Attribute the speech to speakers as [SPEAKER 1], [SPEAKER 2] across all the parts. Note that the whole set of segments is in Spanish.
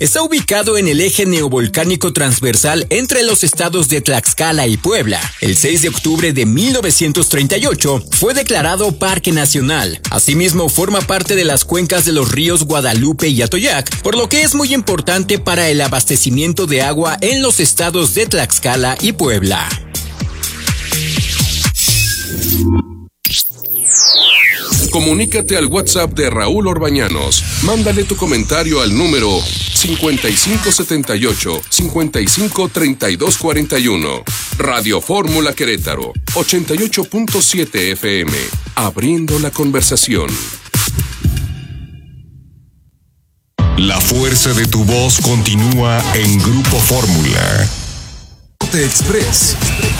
[SPEAKER 1] Está ubicado en el eje neovolcánico transversal entre los estados de Tlaxcala y Puebla. El 6 de octubre de 1938 fue declarado Parque Nacional. Asimismo, forma parte de las cuencas de los ríos Guadalupe y Atoyac, por lo que es muy importante para el abastecimiento de agua en los estados de Tlaxcala y Puebla.
[SPEAKER 2] Comunícate al WhatsApp de Raúl Orbañanos. Mándale tu comentario al número 5578-553241. Radio Fórmula Querétaro, 88.7 FM. Abriendo la conversación.
[SPEAKER 3] La fuerza de tu voz continúa en Grupo Fórmula.
[SPEAKER 4] Express.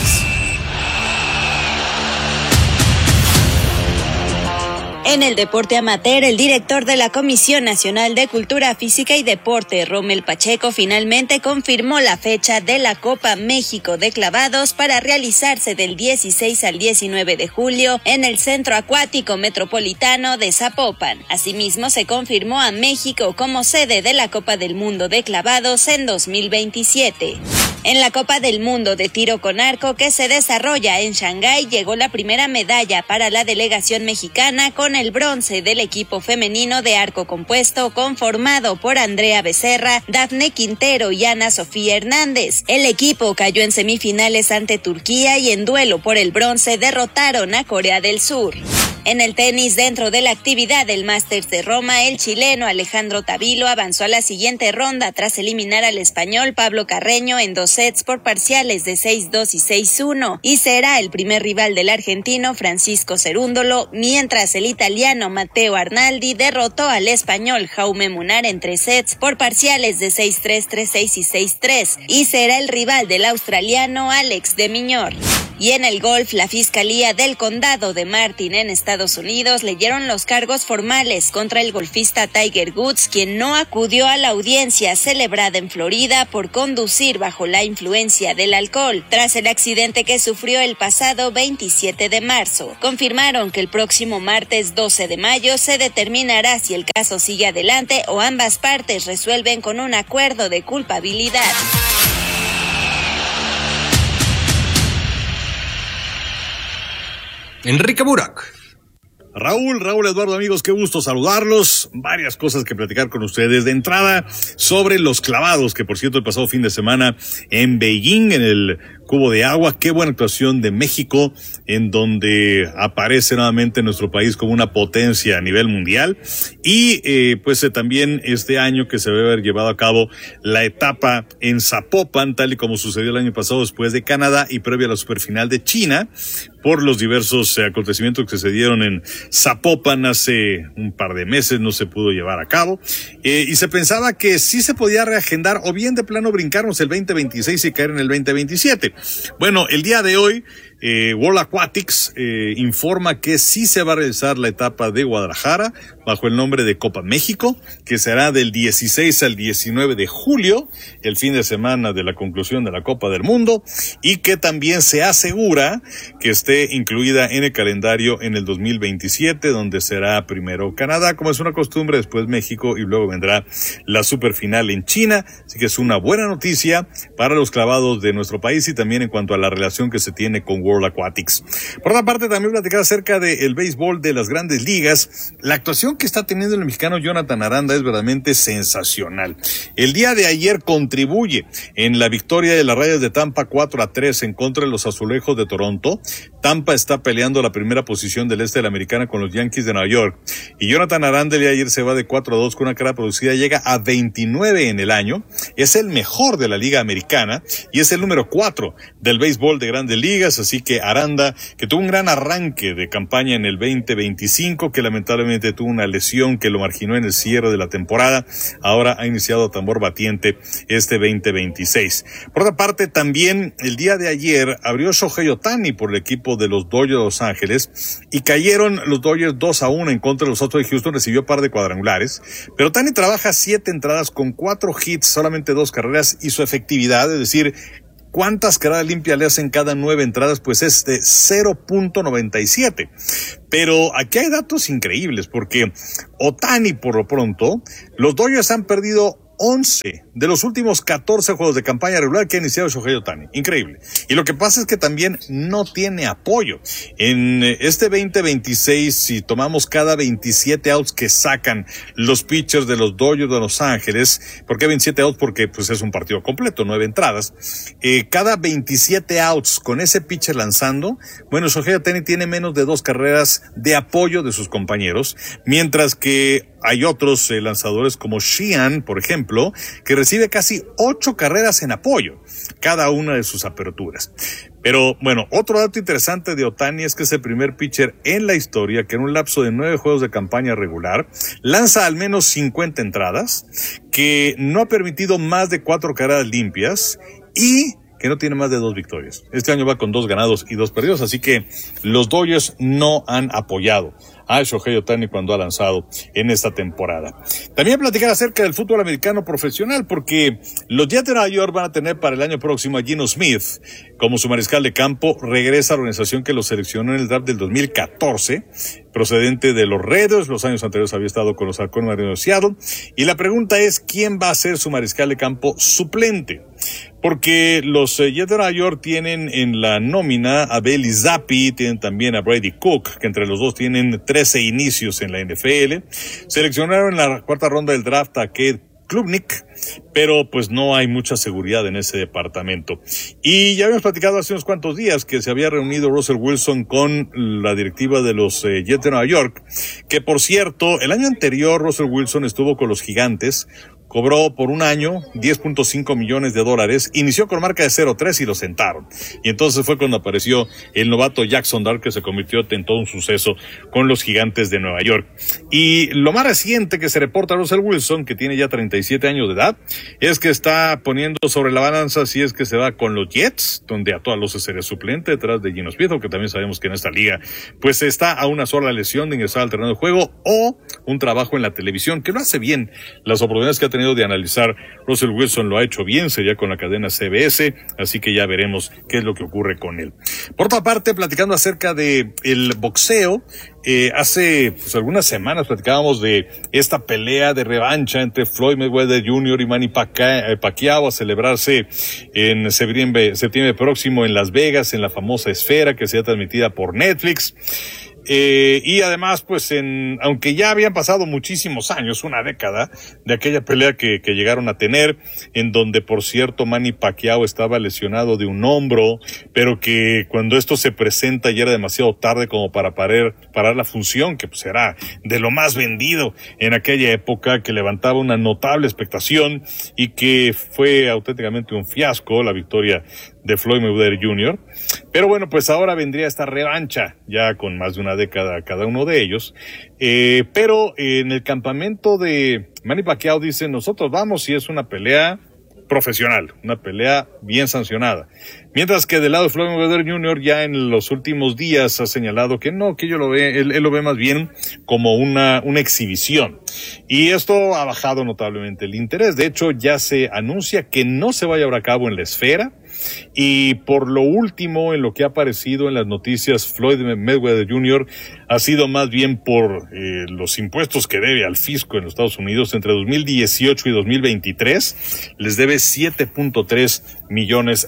[SPEAKER 5] En el deporte amateur, el director de la Comisión Nacional de Cultura Física y Deporte, Rommel Pacheco, finalmente confirmó la fecha de la Copa México de Clavados para realizarse del 16 al 19 de julio en el Centro Acuático Metropolitano de Zapopan. Asimismo, se confirmó a México como sede de la Copa del Mundo de Clavados en 2027. En la Copa del Mundo de Tiro con Arco que se desarrolla en Shanghái, llegó la primera medalla para la delegación mexicana con el bronce del equipo femenino de arco compuesto conformado por Andrea Becerra, Dafne Quintero y Ana Sofía Hernández. El equipo cayó en semifinales ante Turquía y en duelo por el bronce derrotaron a Corea del Sur. En el tenis, dentro de la actividad del Masters de Roma, el chileno Alejandro Tavilo avanzó a la siguiente ronda tras eliminar al español Pablo Carreño en 2 sets por parciales de 6-2 y 6-1, y será el primer rival del argentino Francisco Cerúndolo, mientras el italiano Matteo Arnaldi derrotó al español Jaume Munar en 3 sets por parciales de 6-3, 3-6 y 6-3, y será el rival del australiano Alex de Miñor. Y en el golf, la Fiscalía del Condado de Martin en Estados Unidos leyeron los cargos formales contra el golfista Tiger Woods, quien no acudió a la audiencia celebrada en Florida por conducir bajo la influencia del alcohol, tras el accidente que sufrió el pasado 27 de marzo. Confirmaron que el próximo martes 12 de mayo se determinará si el caso sigue adelante o ambas partes resuelven con un acuerdo de culpabilidad.
[SPEAKER 4] Enrique Burak.
[SPEAKER 6] Raúl Eduardo, amigos, qué gusto saludarlos. Varias cosas que platicar con ustedes. De entrada, sobre los clavados, que por cierto el pasado fin de semana en Beijing, en el Cubo de Agua, qué buena actuación de México, en donde aparece nuevamente nuestro país como una potencia a nivel mundial. Y también este año que se debe haber llevado a cabo la etapa en Zapopan, tal y como sucedió el año pasado después de Canadá y previo a la superfinal de China, por los diversos acontecimientos que se dieron en Zapopan hace un par de meses, no se pudo llevar a cabo, y se pensaba que sí se podía reagendar o bien de plano brincarnos el 2026 y caer en el 2027. Bueno, el día de hoy World Aquatics informa que sí se va a realizar la etapa de Guadalajara bajo el nombre de Copa México, que será del 16 al 19 de julio, el fin de semana de la conclusión de la Copa del Mundo, y que también se asegura que esté incluida en el calendario en el 2027, donde será primero Canadá, como es una costumbre, después México y luego vendrá la superfinal en China. Así que es una buena noticia para los clavados de nuestro país y también en cuanto a la relación que se tiene con World Aquatics. Por otra parte, también platicar acerca del béisbol de las Grandes Ligas. La actuación que está teniendo el mexicano Jonathan Aranda es verdaderamente sensacional. El día de ayer contribuye en la victoria de las Rayas de Tampa 4-3 en contra de los Azulejos de Toronto. Tampa está peleando la primera posición del este de la Americana con los Yankees de Nueva York. Y Jonathan Aranda el día de ayer se va de 4-2 con una carrera producida, llega a 29 en el año. Es el mejor de la Liga Americana y es el número 4 del béisbol de Grandes Ligas. Así que Aranda, que tuvo un gran arranque de campaña en el 2025, que lamentablemente tuvo una lesión que lo marginó en el cierre de la temporada, ahora ha iniciado a tambor batiente este 2026. Por otra parte, también el día de ayer abrió Shohei Ohtani por el equipo de los Dodgers de Los Ángeles y cayeron los Dodgers 2-1 en contra de los Astros de Houston. Recibió par de cuadrangulares, pero Ohtani trabaja 7 entradas con 4 hits, solamente 2 carreras, y su efectividad, es decir, ¿cuántas carreras limpias le hacen cada 9 entradas? Pues es de 0.97. Pero aquí hay datos increíbles, porque Ohtani, por lo pronto, los Dodgers han perdido 11 de los últimos 14 juegos de campaña regular que ha iniciado Shohei Ohtani. Increíble. Y lo que pasa es que también no tiene apoyo. En este 2026, si tomamos cada 27 outs que sacan los pitchers de los Dodgers de Los Ángeles, ¿por qué 27 outs? Porque pues es un partido completo, 9 entradas. Cada 27 outs con ese pitcher lanzando, bueno, Shohei Ohtani tiene menos de 2 carreras de apoyo de sus compañeros, mientras que hay otros lanzadores como Sheehan, por ejemplo, que recibe casi 8 carreras en apoyo, cada una de sus aperturas. Pero bueno, otro dato interesante de Ohtani es que es el primer pitcher en la historia que en un lapso de 9 juegos de campaña regular lanza al menos 50 entradas, que no ha permitido más de 4 carreras limpias y que no tiene más de 2 victorias. Este año va con 2 ganados y 2 perdidos, así que los Dodgers no han apoyado a Shohei Ohtani cuando ha lanzado en esta temporada. También platicar acerca del fútbol americano profesional, porque los Jets de Nueva York van a tener para el año próximo a Geno Smith como su mariscal de campo. Regresa a la organización que lo seleccionó en el draft del 2014, procedente de los Raiders. Los años anteriores había estado con los Halcones Marinos de Seattle. Y la pregunta es, ¿quién va a ser su mariscal de campo suplente? Porque los Jets de Nueva York tienen en la nómina a Bailey Zappi, tienen también a Brady Cook, que entre los dos tienen 13 inicios en la NFL. Seleccionaron en la 4ª ronda del draft a Cade Klubnik, pero pues no hay mucha seguridad en ese departamento. Y ya habíamos platicado hace unos cuantos días que se había reunido Russell Wilson con la directiva de los Jets de Nueva York, que por cierto, el año anterior Russell Wilson estuvo con los Gigantes, cobró por un año $10.5 millones, inició con marca de 0-3 y lo sentaron. Y entonces fue cuando apareció el novato Jackson Dart, que se convirtió en todo un suceso con los Gigantes de Nueva York. Y lo más reciente que se reporta a Russell Wilson, que tiene ya 37 años de edad, es que está poniendo sobre la balanza si es que se va con los Jets, donde a todas luces sería suplente detrás de Geno Smith, que también sabemos que en esta liga pues está a una sola lesión de ingresar al terreno de juego, o un trabajo en la televisión, que lo hace bien. Las oportunidades que ha tenido de analizar Russell Wilson lo ha hecho bien, sería con la cadena CBS, así que ya veremos qué es lo que ocurre con él. Por otra parte, platicando acerca de el boxeo, hace pues algunas semanas platicábamos de esta pelea de revancha entre Floyd Mayweather Jr. y Manny Pacquiao a celebrarse en septiembre próximo en Las Vegas, en la famosa Esfera, que será transmitida por Netflix. Y además, pues aunque ya habían pasado muchísimos años, una década, de aquella pelea que llegaron a tener, en donde, por cierto, Manny Pacquiao estaba lesionado de un hombro, pero que cuando esto se presenta ya era demasiado tarde como para parar la función, que pues era de lo más vendido en aquella época, que levantaba una notable expectación y que fue auténticamente un fiasco la victoria de Floyd Mayweather Jr. Pero bueno, pues ahora vendría esta revancha, ya con más de una década cada uno de ellos. Pero en el campamento de Manny Pacquiao dicen, nosotros vamos si es una pelea profesional, una pelea bien sancionada. Mientras que del lado de Floyd Mayweather Jr. ya en los últimos días ha señalado que no, que él lo ve más bien como una exhibición. Y esto ha bajado notablemente el interés. De hecho, ya se anuncia que no se va a llevar a cabo en la Esfera. Y por lo último, en lo que ha aparecido en las noticias, Floyd Mayweather Jr. ha sido más bien por los impuestos que debe al fisco en los Estados Unidos. Entre 2018 y 2023 les debe $7.3 millones.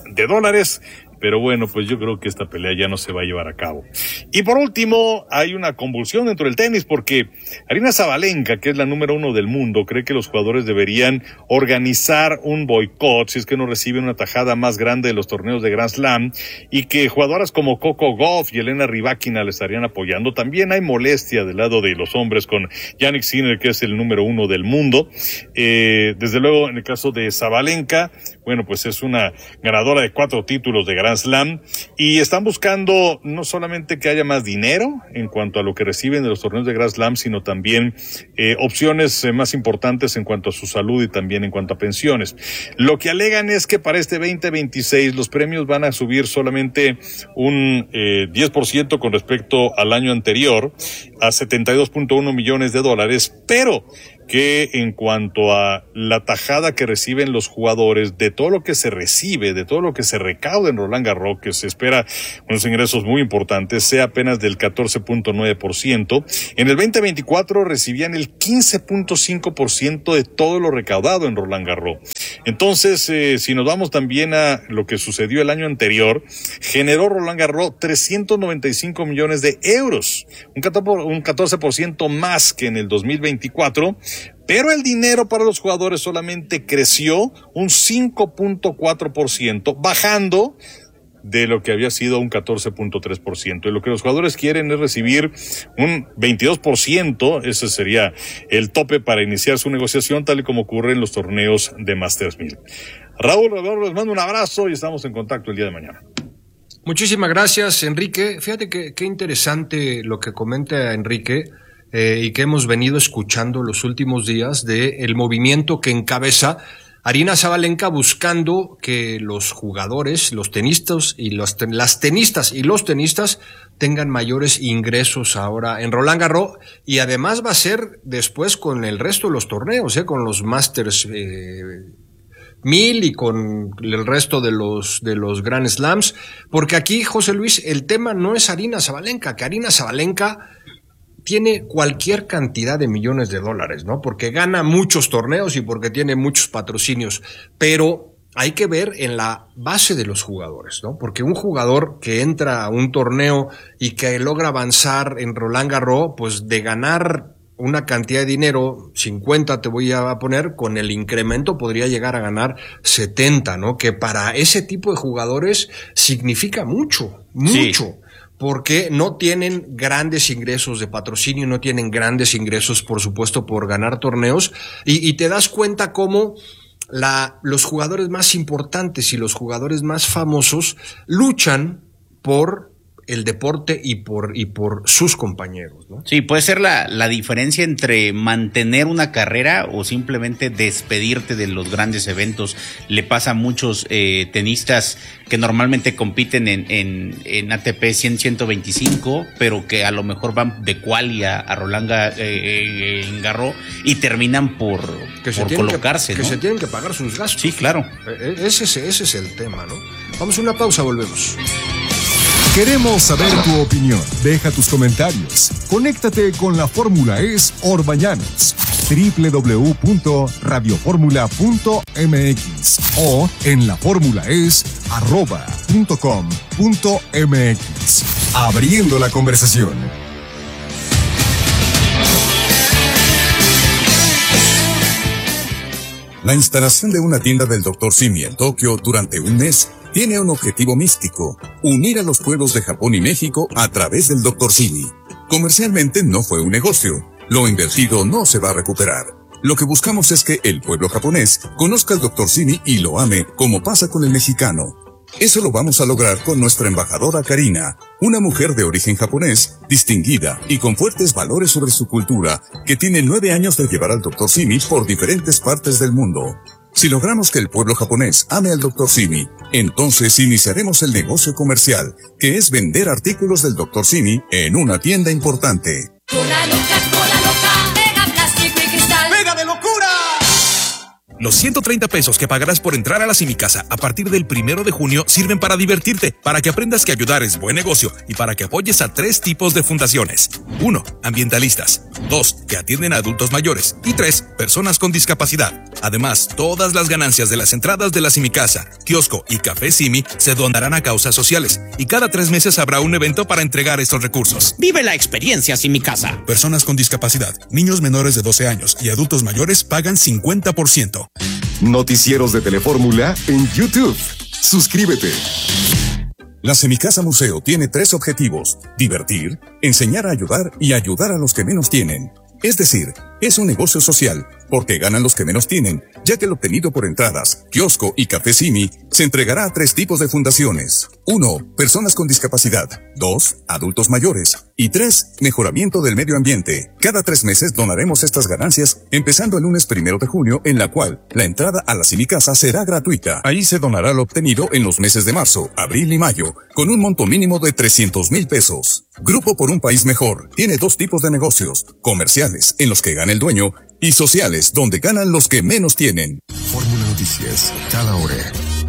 [SPEAKER 6] Pero bueno, pues yo creo que esta pelea ya no se va a llevar a cabo. Y por último, hay una convulsión dentro del tenis porque Aryna Sabalenka, que es la número 1 del mundo, cree que los jugadores deberían organizar un boicot si es que no reciben una tajada más grande de los torneos de Grand Slam, y que jugadoras como Coco Gauff y Elena Rybakina le estarían apoyando. También hay molestia del lado de los hombres con Jannik Sinner, que es el número 1 del mundo. Desde luego, en el caso de Sabalenka, bueno, pues es una ganadora de 4 títulos de Grand Slam, y están buscando no solamente que haya más dinero en cuanto a lo que reciben de los torneos de Grand Slam, sino también opciones más importantes en cuanto a su salud y también en cuanto a pensiones. Lo que alegan es que para este 2026 los premios van a subir solamente un 10% con respecto al año anterior, a $72.1 millones, pero que en cuanto a la tajada que reciben los jugadores de todo lo que se recibe, de todo lo que se recauda en Roland Garros, que se espera unos ingresos muy importantes, sea apenas del 14.9%. En el 2024 recibían el 15.5% de todo lo recaudado en Roland Garros. Entonces, si nos vamos también a lo que sucedió el año anterior, generó Roland Garros 395 millones de euros, un 14% más que en el 2024, pero el dinero para los jugadores solamente creció un 5.4%, bajando de lo que había sido un 14.3%. Y lo que los jugadores quieren es recibir un 22%, ese sería el tope para iniciar su negociación, tal y como ocurre en los torneos de Masters 1000. Raúl, les mando un abrazo y estamos en contacto el día de mañana.
[SPEAKER 7] Muchísimas gracias, Enrique. Fíjate qué interesante lo que comenta Enrique y que hemos venido escuchando los últimos días de el movimiento que encabeza Aryna Sabalenka, buscando que los jugadores, los tenistas y las tenistas y los tenistas tengan mayores ingresos ahora en Roland Garros, y además va a ser después con el resto de los torneos, con los Masters 1000 y con el resto de los Grand Slams, porque aquí, José Luis, el tema no es Aryna Sabalenka, que Aryna Sabalenka tiene cualquier cantidad de millones de dólares, ¿no? Porque gana muchos torneos y porque tiene muchos patrocinios, pero hay que ver en la base de los jugadores, ¿no? Porque un jugador que entra a un torneo y que logra avanzar en Roland Garros, pues de ganar una cantidad de dinero, 50 te voy a poner, con el incremento podría llegar a ganar 70, ¿no? Que para ese tipo de jugadores significa mucho. Sí. Porque no tienen grandes ingresos de patrocinio, no tienen grandes ingresos, por supuesto, por ganar torneos, y te das cuenta cómo los jugadores más importantes y los jugadores más famosos luchan por el deporte y por sus compañeros, ¿no?
[SPEAKER 8] Sí, puede ser la diferencia entre mantener una carrera o simplemente despedirte de los grandes eventos. Le pasa a muchos tenistas que normalmente compiten en ATP 100-125, pero que a lo mejor van de quali a Roland Garros y terminan por colocarse, ¿no?
[SPEAKER 7] Que se tienen que pagar sus gastos.
[SPEAKER 8] Sí, claro.
[SPEAKER 7] Ese es el tema, ¿no? Vamos a una pausa, volvemos.
[SPEAKER 3] Queremos saber tu opinión. Deja tus comentarios. Conéctate con la Fórmula ES Orbañanos. www.radioformula.mx o en laformulaes@.com.mx. Abriendo la conversación.
[SPEAKER 9] La instalación de una tienda del Dr. Simi en Tokio durante un mes tiene un objetivo místico: unir a los pueblos de Japón y México a través del Dr. Simi. Comercialmente no fue un negocio. Lo invertido no se va a recuperar. Lo que buscamos es que el pueblo japonés conozca al Dr. Simi y lo ame, como pasa con el mexicano. Eso lo vamos a lograr con nuestra embajadora Karina, una mujer de origen japonés, distinguida y con fuertes valores sobre su cultura, que tiene 9 años de llevar al Dr. Simi por diferentes partes del mundo. Si logramos que el pueblo japonés ame al Dr. Simi, entonces iniciaremos el negocio comercial, que es vender artículos del Dr. Simi en una tienda importante.
[SPEAKER 10] Cola loca, pega plástico y cristal. ¡Pega de locura!
[SPEAKER 11] Los 130 pesos que pagarás por entrar a la Simicasa a partir del 1 de junio sirven para divertirte, para que aprendas que ayudar es buen negocio y para que apoyes a 3 tipos de fundaciones. 1. Ambientalistas. 2. Que atienden a adultos mayores. Y 3. Personas con discapacidad. Además, todas las ganancias de las entradas de la Simicasa, kiosco y café Simi se donarán a causas sociales. Y cada 3 meses habrá un evento para entregar estos recursos.
[SPEAKER 12] Vive la experiencia Simicasa.
[SPEAKER 11] Personas con discapacidad, niños menores de 12 años y adultos mayores pagan 50%.
[SPEAKER 3] Noticieros de Telefórmula en YouTube. Suscríbete.
[SPEAKER 9] La Semicasa Museo tiene 3 objetivos: divertir, enseñar a ayudar y ayudar a los que menos tienen. Es decir, es un negocio social, porque ganan los que menos tienen, ya que lo obtenido por entradas, kiosco y café Simi se entregará a 3 tipos de fundaciones. 1. Personas con discapacidad. 2. Adultos mayores. Y 3. Mejoramiento del medio ambiente. Cada 3 meses donaremos estas ganancias, empezando el lunes 1 de junio, en la cual la entrada a la Simicasa será gratuita. Ahí se donará lo obtenido en los meses de marzo, abril y mayo, con un monto mínimo de 300,000 pesos. Grupo por un País Mejor tiene 2 tipos de negocios: comerciales, en los que gana el dueño, y sociales, donde ganan los que menos tienen.
[SPEAKER 3] Fórmula Noticias, cada hora.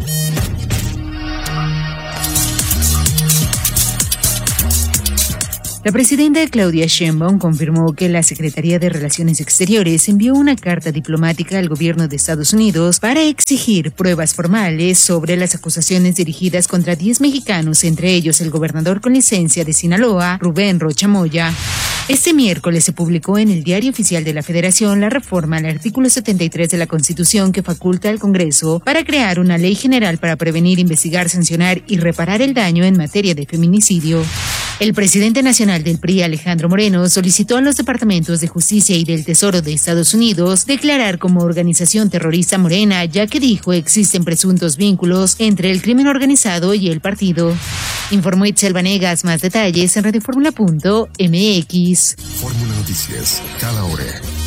[SPEAKER 13] La presidenta Claudia Sheinbaum confirmó que la Secretaría de Relaciones Exteriores envió una carta diplomática al gobierno de Estados Unidos para exigir pruebas formales sobre las acusaciones dirigidas contra 10 mexicanos, entre ellos el gobernador con licencia de Sinaloa, Rubén Rocha Moya. Este miércoles se publicó en el Diario Oficial de la Federación la reforma al artículo 73 de la Constitución que faculta al Congreso para crear una ley general para prevenir, investigar, sancionar y reparar el daño en materia de feminicidio. El presidente nacional del PRI, Alejandro Moreno, solicitó a los departamentos de Justicia y del Tesoro de Estados Unidos declarar como organización terrorista Morena, ya que dijo existen presuntos vínculos entre el crimen organizado y el partido. Informó Itzel Vanegas. Más detalles en radioformula.mx.
[SPEAKER 3] Fórmula Noticias, cada hora.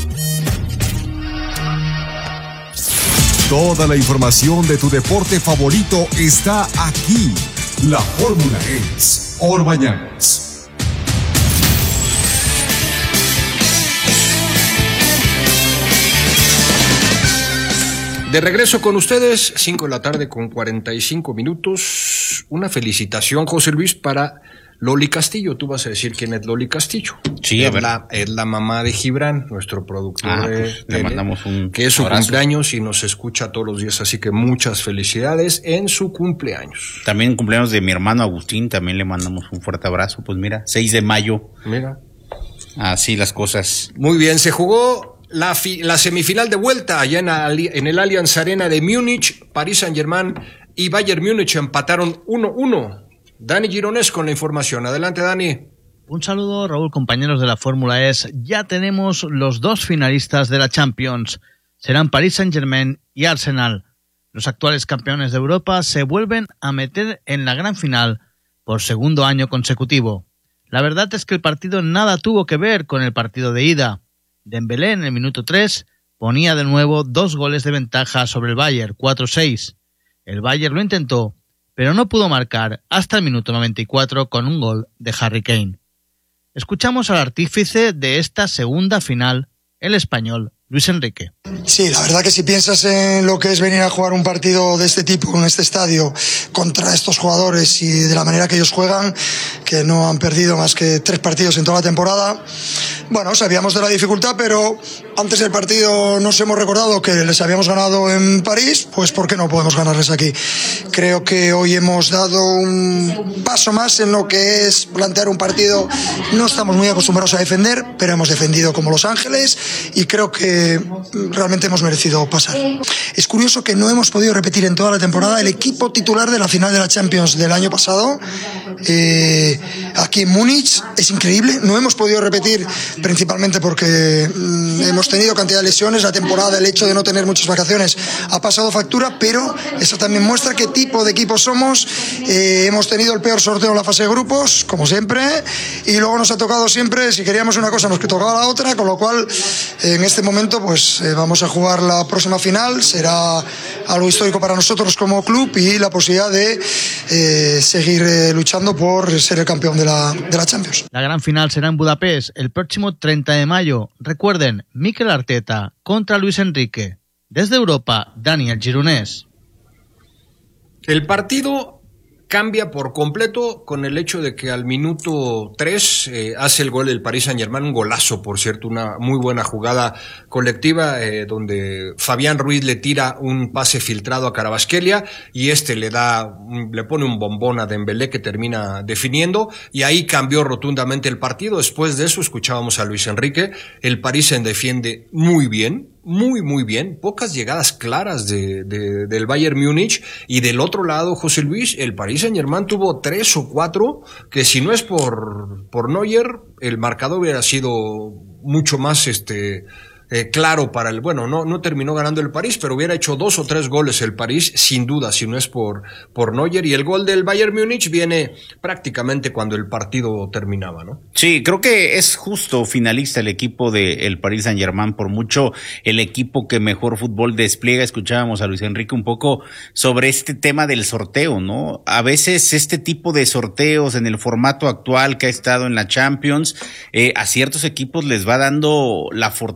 [SPEAKER 3] Toda la información de tu deporte favorito está aquí. La fórmula es Orbañanos.
[SPEAKER 7] De regreso con ustedes, 5 de la tarde con 45 minutos. Una felicitación, José Luis, para Loli Castillo. Tú vas a decir quién es Loli Castillo.
[SPEAKER 8] Sí,
[SPEAKER 7] es la mamá de Gibran, nuestro productor
[SPEAKER 8] pues, le mandamos un
[SPEAKER 7] que es su
[SPEAKER 8] abrazo.
[SPEAKER 7] Cumpleaños y nos escucha todos los días, así que muchas felicidades en su cumpleaños.
[SPEAKER 8] También cumpleaños de mi hermano Agustín, también le mandamos un fuerte abrazo. Pues mira, 6 de mayo.
[SPEAKER 7] Mira.
[SPEAKER 8] Así las cosas.
[SPEAKER 7] Muy bien, se jugó la semifinal de vuelta allá en el Allianz Arena de Múnich. Paris Saint-Germain y Bayern Múnich empataron 1-1. Dani Gironés con la información. Adelante, Dani.
[SPEAKER 14] Un saludo, Raúl, compañeros de la Fórmula E. Ya tenemos los dos finalistas de la Champions. Serán Paris Saint-Germain y Arsenal. Los actuales campeones de Europa se vuelven a meter en la gran final por segundo año consecutivo. La verdad es que el partido nada tuvo que ver con el partido de ida. Dembélé en el minuto 3 ponía de nuevo 2 goles de ventaja sobre el Bayern, 4-6. El Bayern lo intentó, pero no pudo marcar hasta el minuto 94 con un gol de Harry Kane. Escuchamos al artífice de esta segunda final, el español Luis Enrique.
[SPEAKER 15] Sí, la verdad que si piensas en lo que es venir a jugar un partido de este tipo en este estadio contra estos jugadores y de la manera que ellos juegan, que no han perdido más que 3 partidos en toda la temporada, bueno, sabíamos de la dificultad, pero antes del partido nos hemos recordado que les habíamos ganado en París, pues ¿por qué no podemos ganarles aquí? Creo que hoy hemos dado un paso más en lo que es plantear un partido. No estamos muy acostumbrados a defender, pero hemos defendido como Los Ángeles y creo que realmente hemos merecido pasar. Es curioso que no hemos podido repetir en toda la temporada el equipo titular de la final de la Champions del año pasado aquí en Múnich. Es increíble, no hemos podido repetir principalmente porque hemos tenido cantidad de lesiones. La temporada, el hecho de no tener muchas vacaciones ha pasado factura, pero eso también muestra qué tipo de equipo somos. Hemos tenido el peor sorteo en la fase de grupos, como siempre, y luego nos ha tocado siempre, si queríamos una cosa nos tocaba la otra, con lo cual en este momento pues vamos a jugar la próxima final. Será algo histórico para nosotros como club y la posibilidad de seguir luchando por ser el campeón de la Champions.
[SPEAKER 14] La gran final será en Budapest el próximo 30 de mayo. Recuerden, Mikel Arteta contra Luis Enrique. Desde Europa, Daniel Gironés.
[SPEAKER 7] El partido cambia por completo con el hecho de que al minuto 3 hace el gol del Paris Saint-Germain, un golazo, por cierto, una muy buena jugada colectiva donde Fabián Ruiz le tira un pase filtrado a Kvaratskhelia y le pone un bombón a Dembélé que termina definiendo, y ahí cambió rotundamente el partido. Después de eso escuchábamos a Luis Enrique. El París se defiende muy bien, muy bien, pocas llegadas claras del Bayern Múnich, y del otro lado, José Luis, el Paris Saint-Germain tuvo 3 o 4 que si no es por Neuer, el marcador hubiera sido mucho más claro para no terminó ganando el París, pero hubiera hecho 2 o 3 goles el París, sin duda, si no es por Neuer, y el gol del Bayern Múnich viene prácticamente cuando el partido terminaba, ¿no?
[SPEAKER 8] Sí, creo que es justo finalista el equipo del Paris Saint-Germain, por mucho el equipo que mejor fútbol despliega. Escuchábamos a Luis Enrique un poco sobre este tema del sorteo, ¿no? A veces este tipo de sorteos en el formato actual que ha estado en la Champions, a ciertos equipos les va dando la fortaleza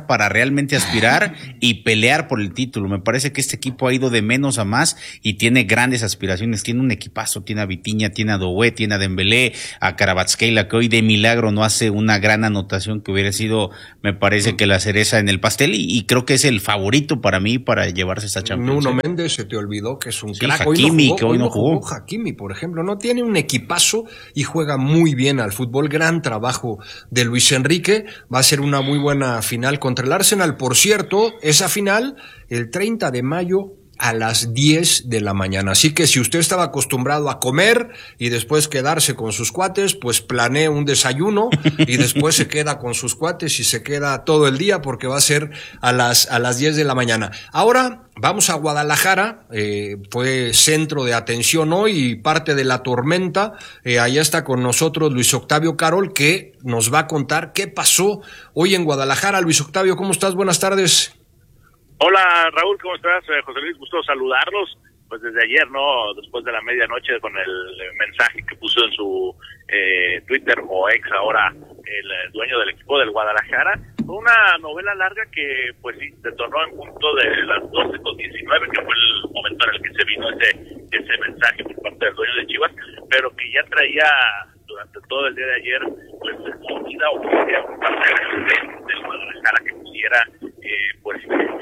[SPEAKER 8] cabeza para realmente aspirar y pelear por el título. Me parece que este equipo ha ido de menos a más y tiene grandes aspiraciones. Tiene un equipazo, tiene a Vitinha, tiene a Doué, tiene a Dembélé, a Kvaratskhelia, que hoy de milagro no hace una gran anotación que hubiera sido, me parece que la cereza en el pastel, y creo que es el favorito para mí para llevarse esta Champions.
[SPEAKER 7] Nuno Méndez, se te olvidó que es un crack.
[SPEAKER 8] Hakimi, que hoy no jugó.
[SPEAKER 7] Hakimi, por ejemplo, no tiene un equipazo y juega muy bien al fútbol. Gran trabajo de Luis Enrique. Va a ser una muy buena final contra el Arsenal. Por cierto, esa final el 30 de mayo a las 10 de la mañana. Así que si usted estaba acostumbrado a comer y después quedarse con sus cuates, pues planee un desayuno y después se queda con sus cuates y se queda todo el día, porque va a ser a las 10 de la mañana. Ahora vamos a Guadalajara. Fue centro de atención hoy y parte de la tormenta. Allá está con nosotros Luis Octavio Carol, que nos va a contar qué pasó hoy en Guadalajara. Luis Octavio, ¿cómo estás? Buenas tardes.
[SPEAKER 16] Hola Raúl, ¿cómo estás? José Luis, gusto saludarlos. Pues desde ayer, ¿no? Después de la medianoche, con el mensaje que puso en su Twitter, o ex ahora, el dueño del equipo del Guadalajara. Fue una novela larga que, pues sí, detonó en punto de las 12:19, que fue el momento en el que se vino ese mensaje por parte del dueño de Chivas, pero que ya traía durante todo el día de ayer, pues, movida o por parte de la gente del Guadalajara que pudiera, pues,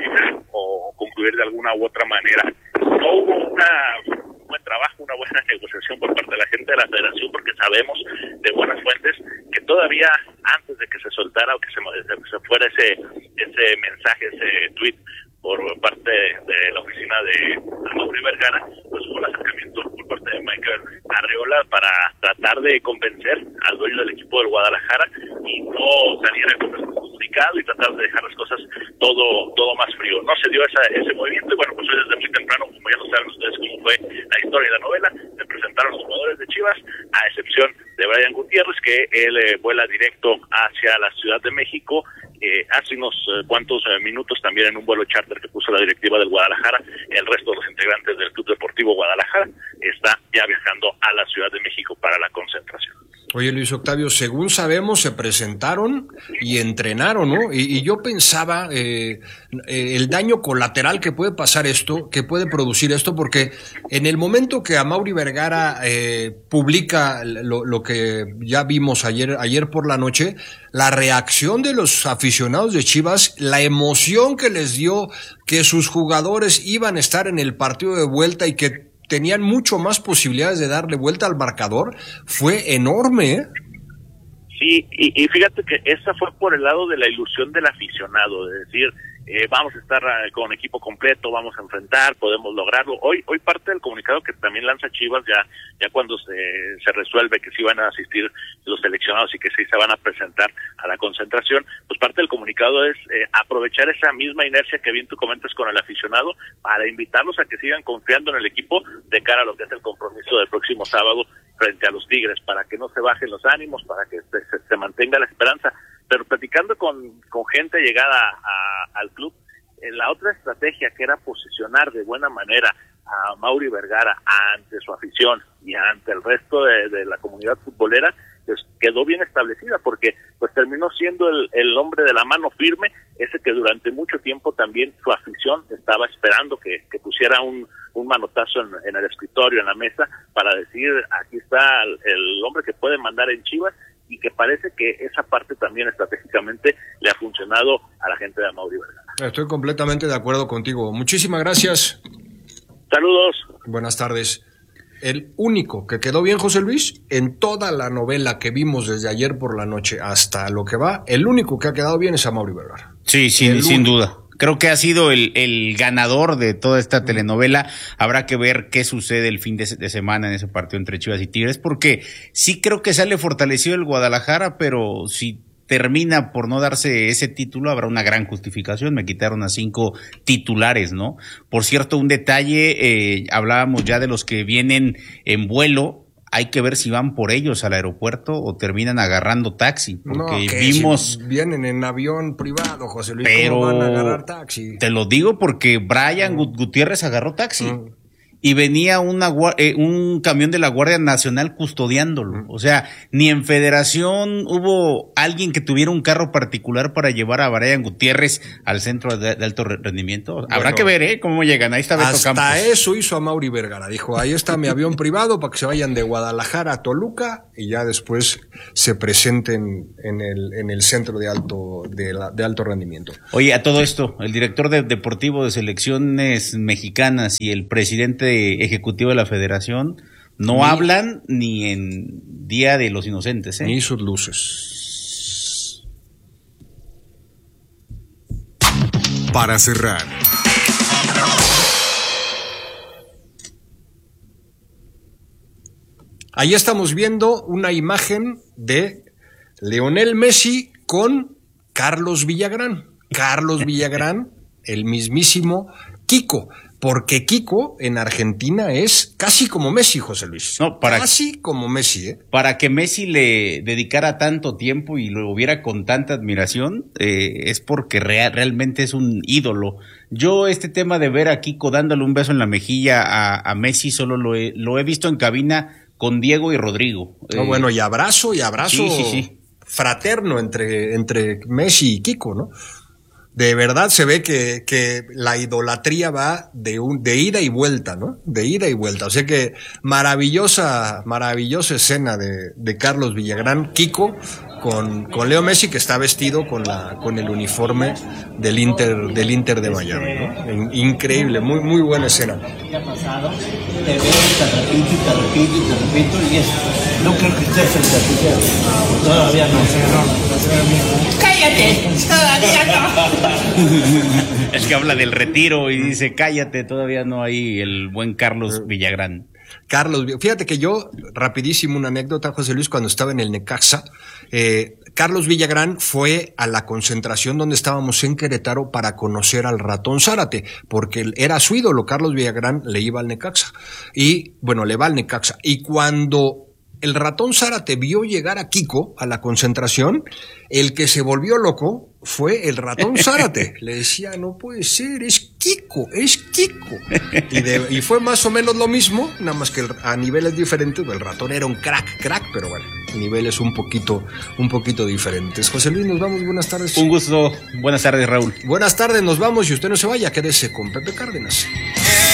[SPEAKER 16] o concluir de alguna u otra manera. No hubo un buen trabajo, una buena negociación por parte de la gente de la federación, porque sabemos de buenas fuentes que todavía antes de que se soltara o que se fuera ese mensaje, ese tweet por parte de la oficina de Mauri Vergara, pues hubo un acercamiento por parte de Michael Arriola para tratar de convencer al dueño del equipo del Guadalajara y no saliera con el comunicado y tratar de dejar las cosas todo más frío. No se dio ese movimiento y bueno, pues hoy desde muy temprano, como ya lo saben ustedes cómo fue la historia de la novela, se presentaron los jugadores de Chivas, a excepción de Brian Gutiérrez, que él vuela directo hacia la Ciudad de México hace unos cuantos minutos, también en un vuelo charter que puso la directiva del Guadalajara. El resto de los integrantes del Club Deportivo Guadalajara está ya viajando a la Ciudad de México para la concentración.
[SPEAKER 7] Oye, Luis Octavio, según sabemos, se presentaron y entrenaron, ¿no? Y yo pensaba el daño colateral que puede pasar esto, que puede producir esto, porque en el momento que Amaury Vergara publica lo que ya vimos ayer por la noche, la reacción de los aficionados de Chivas, la emoción que les dio que sus jugadores iban a estar en el partido de vuelta y que tenían mucho más posibilidades de darle vuelta al marcador, fue enorme, ¿eh?
[SPEAKER 16] Sí, y fíjate que esa fue por el lado de la ilusión del aficionado, de decir, vamos a estar con equipo completo, vamos a enfrentar, podemos lograrlo. Hoy parte del comunicado que también lanza Chivas, ya cuando se resuelve que sí van a asistir los seleccionados y que sí se van a presentar a la concentración, pues parte del comunicado es aprovechar esa misma inercia que bien tú comentas con el aficionado para invitarlos a que sigan confiando en el equipo de cara a lo que es el compromiso del próximo sábado frente a los Tigres, para que no se bajen los ánimos, para que se mantenga la esperanza. Pero platicando con gente llegada al club, la otra estrategia, que era posicionar de buena manera a Mauri Vergara ante su afición y ante el resto de la comunidad futbolera, pues quedó bien establecida, porque pues terminó siendo el hombre de la mano firme, ese que durante mucho tiempo también su afición estaba esperando que pusiera un manotazo en el escritorio, en la mesa, para decir, aquí está el hombre que puede mandar en Chivas, y que parece que esa parte también estratégicamente le ha funcionado a la gente de Amaury Vergara.
[SPEAKER 7] Estoy completamente de acuerdo contigo. Muchísimas gracias.
[SPEAKER 16] Saludos.
[SPEAKER 7] Buenas tardes. El único que quedó bien, José Luis, en toda la novela que vimos desde ayer por la noche hasta lo que va, el único que ha quedado bien es Amaury Vergara.
[SPEAKER 8] Sí, sin duda. Creo que ha sido el ganador de toda esta telenovela. Habrá que ver qué sucede el fin de semana en ese partido entre Chivas y Tigres, porque sí creo que sale fortalecido el Guadalajara, pero si termina por no darse ese título, habrá una gran justificación. Me quitaron a 5 titulares, ¿no? Por cierto, un detalle, hablábamos ya de los que vienen en vuelo. Hay que ver si van por ellos al aeropuerto o terminan agarrando taxi, porque vimos...
[SPEAKER 7] Si vienen en avión privado, José Luis,
[SPEAKER 8] pero
[SPEAKER 7] ¿cómo van a agarrar taxi?
[SPEAKER 8] Te lo digo porque Brian Gutiérrez agarró taxi. y venía un camión de la Guardia Nacional custodiándolo. O sea, ni en Federación hubo alguien que tuviera un carro particular para llevar a Brian Gutiérrez al centro de alto rendimiento. Habrá que ver, cómo llegan. Ahí está Beto Campos.
[SPEAKER 7] Hasta eso hizo a Mauri Vergara. Dijo, ahí está mi avión privado para que se vayan de Guadalajara a Toluca y ya después se presenten en el centro de alto rendimiento.
[SPEAKER 8] Oye, a todo esto, el director deportivo de selecciones mexicanas y el presidente ejecutivo de la Federación no hablan ni en Día de los Inocentes,
[SPEAKER 7] ni sus luces.
[SPEAKER 3] Para cerrar,
[SPEAKER 7] ahí estamos viendo una imagen de Lionel Messi con Carlos Villagrán. Carlos Villagrán, el mismísimo Kiko. Porque Kiko en Argentina es casi como Messi, José Luis. Casi como Messi,
[SPEAKER 8] Para que Messi le dedicara tanto tiempo y lo hubiera con tanta admiración, es porque realmente es un ídolo. Yo este tema de ver a Kiko dándole un beso en la mejilla a Messi solo lo he visto en cabina con Diego y Rodrigo.
[SPEAKER 7] Bueno, y abrazo
[SPEAKER 8] sí.
[SPEAKER 7] fraterno entre Messi y Kiko, ¿no? De verdad se ve que la idolatría va de ida y vuelta, ¿no? De ida y vuelta. O sea que maravillosa escena de Carlos Villagrán, Kiko, con Leo Messi, que está vestido con el uniforme del Inter de Miami, ¿no? Increíble, muy, muy buena escena.
[SPEAKER 17] Ha pasado, te veo, te repito, y no creo que estés frente a ti. Todavía no.
[SPEAKER 10] ¡Cállate! ¡Todavía no!
[SPEAKER 8] Es que habla del retiro y dice, cállate, todavía no hay el buen Carlos Villagrán.
[SPEAKER 7] Carlos, fíjate que yo, rapidísimo una anécdota, José Luis, cuando estaba en el Necaxa, Carlos Villagrán fue a la concentración donde estábamos en Querétaro para conocer al Ratón Zárate, porque él era su ídolo. Carlos Villagrán le iba al Necaxa, le va al Necaxa, y cuando el Ratón Zárate vio llegar a Kiko a la concentración, el que se volvió loco fue el Ratón Zárate. Le decía, no puede ser, es Kiko. Y fue más o menos lo mismo, nada más que a niveles diferentes. El ratón era un crack, pero bueno, niveles un poquito diferentes. José Luis, nos vamos, buenas tardes.
[SPEAKER 8] Un gusto, buenas tardes, Raúl.
[SPEAKER 7] Buenas tardes, nos vamos, y usted no se vaya, quédese con Pepe Cárdenas.